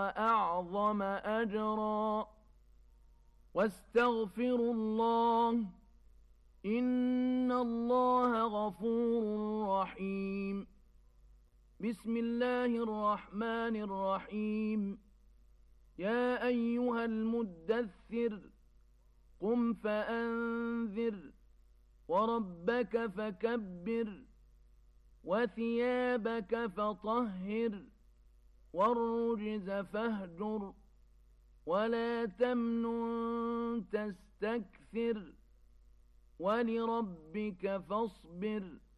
وأعظم أجرا واستغفروا الله إن الله غفور رحيم بسم الله الرحمن الرحيم يا أيها المدثر قم فأنذر وربك فكبر وثيابك فطهر والرجز فاهجر ولا تمنن تستكثر ولربك فاصبر